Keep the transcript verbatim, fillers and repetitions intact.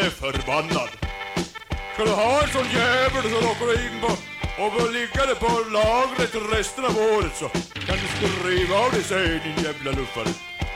är förbannad. Ska du ha en sån jävel så råkar du in på och får ligga det på lagret resten av året så kan du skriva av dig, säger din jävla luffare.